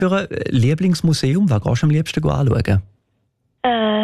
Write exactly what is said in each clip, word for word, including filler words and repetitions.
für ein Lieblingsmuseum? Was gehst du am liebsten anschauen? Äh,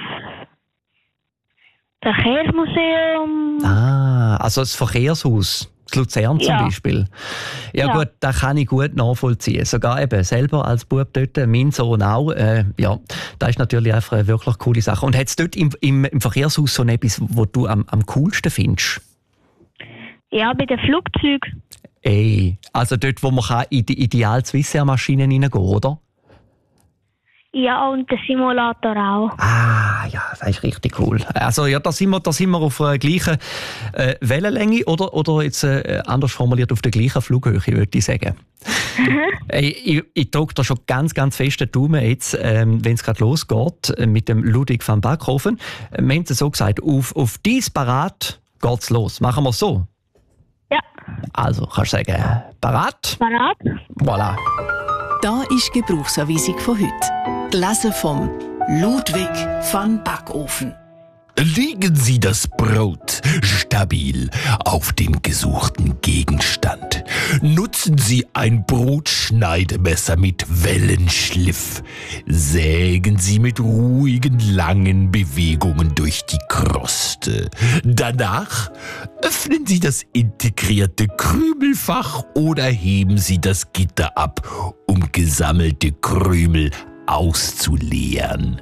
Verkehrsmuseum. Ah, also das Verkehrshaus. Das Luzern zum Ja. Beispiel. Ja, Ja. gut, das kann ich gut nachvollziehen. Sogar eben selber als Bub dort, mein Sohn auch. Äh, ja, das ist natürlich einfach eine wirklich coole Sache. Und hat es dort im, im, im Verkehrshaus so etwas, was du am, am coolsten findest? Ja, bei den Flugzeugen. Ey, also dort, wo man kann in die ideal Swissair-Maschinen reingehen kann, oder? Ja, und der Simulator auch. Ah, ja, das ist richtig cool. Also ja, da sind wir, da sind wir auf der gleichen äh, Wellenlänge oder, oder jetzt äh, anders formuliert auf der gleichen Flughöhe, würde ich sagen. Ey, ich ich drücke da schon ganz, ganz fest den Daumen jetzt, ähm, wenn es gerade losgeht äh, mit dem Ludwig van Backhofen. Äh, Wir haben es so gesagt, auf, auf dies Parat geht's los. Machen wir es so? Ja. Also, kannst du sagen, parat? Parat? Voilà. Da ist die Gebrauchsanweisung von heute. Gelesen vom Ludwig van Backofen. Legen Sie das Brot stabil auf den gesuchten Gegenstand. Nutzen Sie ein Brotschneidemesser mit Wellenschliff. Sägen Sie mit ruhigen, langen Bewegungen durch die Kruste. Danach öffnen Sie das integrierte Krümelfach oder heben Sie das Gitter ab, um gesammelte Krümel auszuleeren.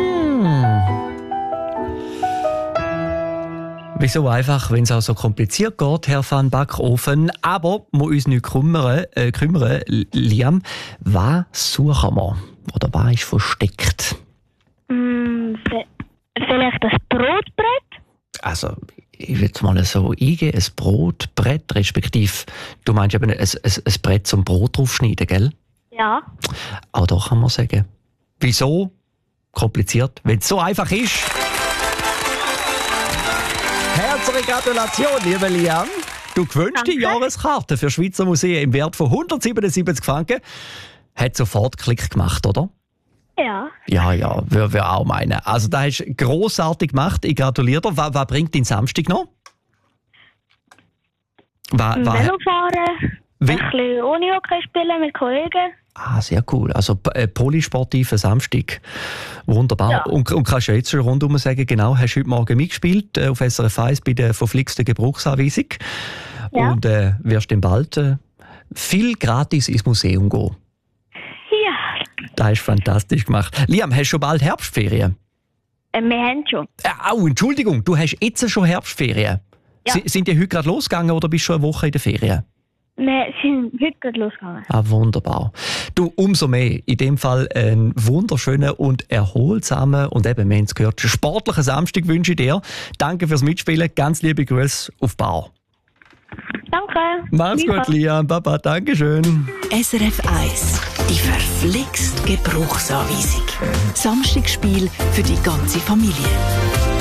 Wieso einfach, wenn es auch so kompliziert geht, Herr van Backofen. Aber wir uns nicht kümmern, äh, kümmern, Liam, was suchen wir? Oder was ist versteckt? Hm, vielleicht das Brotbrett? Also, ich würde mal so eingehen, ein Brotbrett, respektive, du meinst eben ein, ein, ein Brett zum Brot draufschneiden, gell? Ja. Auch da kann man sagen. Wieso kompliziert, wenn es so einfach ist? Herzliche Gratulation, lieber Liam. Du gewünschte Danke. Jahreskarte für Schweizer Museen im Wert von hundertsiebenundsiebzig Franken. Hat sofort Klick gemacht, oder? Ja. Ja, ja, würde wir auch meinen. Also, das hast du grossartig gemacht. Ich gratuliere dir. Was, was bringt dein Samstag noch? Was, was, Velofahren, Wie- ein bisschen Unihockey spielen mit Kollegen. Ah, sehr cool. Also äh, polysportiver Samstag. Wunderbar. Ja. Und, und kannst du jetzt schon rundum sagen, genau, hast du heute Morgen mitgespielt äh, auf S R F eins bei der verflixten Gebrauchsanweisung. Ja. Und äh, wirst dann bald äh, viel gratis ins Museum gehen. Ja. Das ist fantastisch gemacht. Liam, hast du schon bald Herbstferien? Äh, wir haben schon. Äh, oh, Entschuldigung, du hast jetzt schon Herbstferien. Ja. Si- Sind die heute gerade losgegangen oder bist du schon eine Woche in der Ferien? Wir sind heute gerade losgegangen. Ah, wunderbar. Du, umso mehr. In dem Fall einen wunderschönen und erholsamen und eben, wir haben es gehört, sportlichen Samstag wünsche ich dir. Danke fürs Mitspielen. Ganz liebe Grüße auf Bar. Danke. Mach's gut, Liam. Baba, Dankeschön. S R F eins. Die verflixt Gebrauchsanweisung. Samstagsspiel für die ganze Familie.